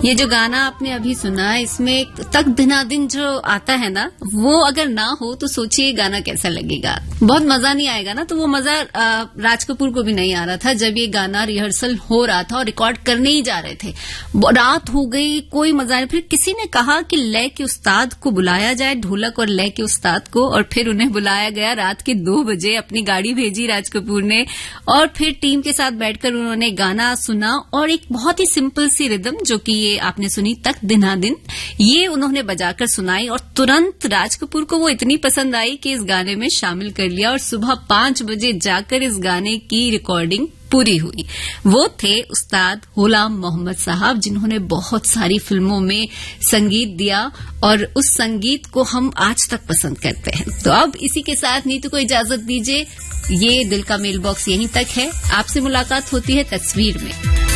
ये जो गाना आपने अभी सुना, इसमें तक दिना दिन जो आता है ना, वो अगर ना हो तो सोचिए गाना कैसा लगेगा। बहुत मजा नहीं आएगा ना। तो वो मजा राज कपूर को भी नहीं आ रहा था जब ये गाना रिहर्सल हो रहा था और रिकॉर्ड करने ही जा रहे थे। रात हो गई, कोई मजा नहीं। फिर किसी ने कहा कि लय के उस्ताद को बुलाया जाए, ढोलक और लय के उस्ताद को, और फिर उन्हें बुलाया गया। रात के 2 बजे अपनी गाड़ी भेजी राज कपूर ने, और फिर टीम के साथ बैठकर उन्होंने गाना सुना। और एक बहुत ही सिंपल सी रिदम जो कि ये आपने सुनी, तक दिना दिन, ये उन्होंने बजाकर सुनाई। और तुरंत राज कपूर को वो इतनी पसंद आई कि इस गाने में शामिल कर लिया, और सुबह 5 बजे जाकर इस गाने की रिकॉर्डिंग पूरी हुई। वो थे उस्ताद गुलाम मोहम्मद साहब, जिन्होंने बहुत सारी फिल्मों में संगीत दिया, और उस संगीत को हम आज तक पसंद करते हैं। तो अब इसी के साथ नीतू को इजाजत दीजिए। ये दिल का मेल बॉक्स यहीं तक है। आपसे मुलाकात होती है तस्वीर में।